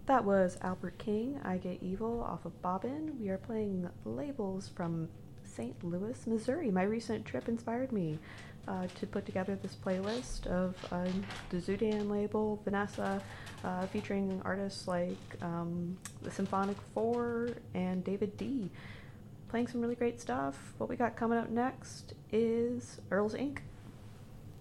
That was Albert King, I Get Evil off of Bobbin. We are playing Labels from St. Louis, Missouri. My recent trip inspired me to put together this playlist of the Zoodan label, Vanessa, featuring artists like the Symphonic Four and David D. Playing some really great stuff. What we got coming up next is Earls Inc.